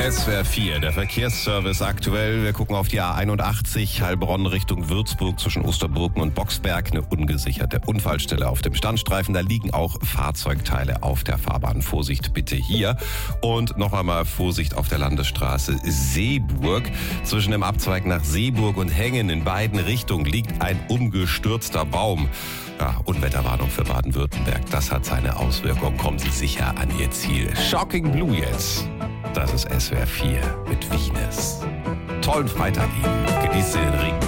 SWR 4, der Verkehrsservice aktuell. Wir gucken auf die A81 Heilbronn Richtung Würzburg zwischen Osterburgen und Boxberg. Eine ungesicherte Unfallstelle auf dem Standstreifen. Da liegen auch Fahrzeugteile auf der Fahrbahn. Vorsicht bitte hier. Und noch einmal Vorsicht auf der Landesstraße Seeburg. Zwischen dem Abzweig nach Seeburg und Hengen in beiden Richtungen liegt ein umgestürzter Baum. Ja, Unwetterwarnung für Baden-Württemberg. Das hat seine Auswirkungen. Kommen Sie sicher an Ihr Ziel. Shocking Blue jetzt. Das ist SWR 4 mit Wieners. Tollen Freitag Ihnen. Genießen Sie den Regen.